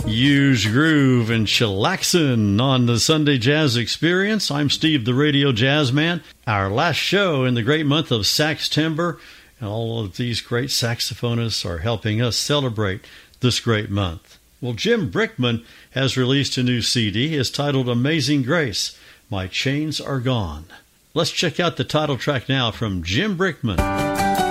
Use groove and chillaxin' on the Sunday Jazz Experience. I'm Steve, the Radio Jazz Man. Our last show in the great month of Saxtember, and all of these great saxophonists are helping us celebrate this great month. Well, Jim Brickman has released a new CD. It's titled Amazing Grace, My Chains Are Gone. Let's check out the title track now from Jim Brickman.